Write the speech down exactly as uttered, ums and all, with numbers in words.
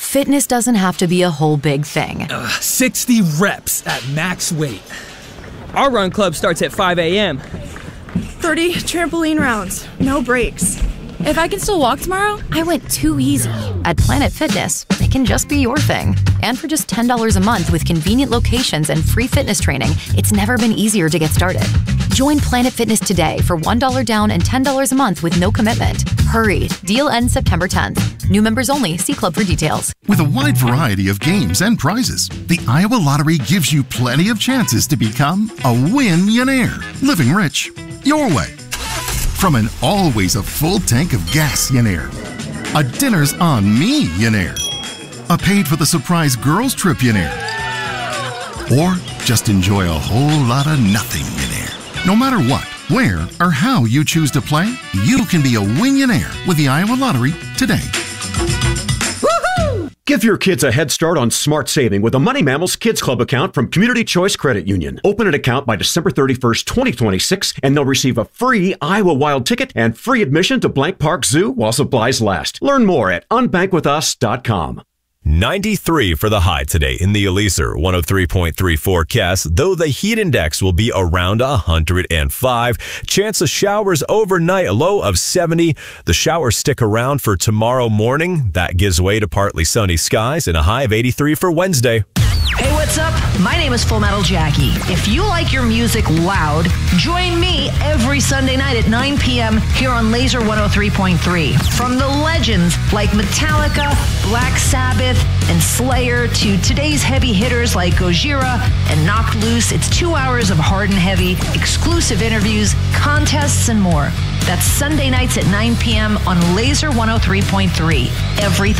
Fitness doesn't have to be a whole big thing. Uh, sixty reps at max weight. Our run club starts at five a.m. thirty trampoline rounds, no breaks. If I can still walk tomorrow, I went too easy. At Planet Fitness, it can just be your thing. And for just ten dollars a month with convenient locations and free fitness training, it's never been easier to get started. Join Planet Fitness today for one dollar down and ten dollars a month with no commitment. Hurry, deal ends September tenth. New members only. See club for details. With a wide variety of games and prizes, the Iowa Lottery gives you plenty of chances to become a win-yonaire. Living rich, your way. From an always a full tank of gas-yonaire, a dinner's on me-yonaire, a paid for the surprise girls trip-yonaire, or just enjoy a whole lot of nothing-yonaire. No matter what, where, or how you choose to play, you can be a win-yonaire with the Iowa Lottery today. Give your kids a head start on smart saving with a Money Mammals Kids Club account from Community Choice Credit Union. Open an account by December thirty-first, twenty twenty-six, and they'll receive a free Iowa Wild ticket and free admission to Blank Park Zoo while supplies last. Learn more at unbank with us dot com. ninety-three for the high today in the Eliezer. one oh three point three forecast, though the heat index will be around one hundred five. Chance of showers overnight, a low of seventy. The showers stick around for tomorrow morning. That gives way to partly sunny skies and a high of eighty-three for Wednesday. Hey, what's up? My name is Full Metal Jackie. If you like your music loud, join me every Sunday night at nine p.m. here on Laser one oh three point three. From the legends like Metallica, Black Sabbath, and Slayer to today's heavy hitters like Gojira and Knocked Loose, it's two hours of hard and heavy, exclusive interviews, contests, and more. That's Sunday nights at nine p.m. on Laser one oh three point three. Everything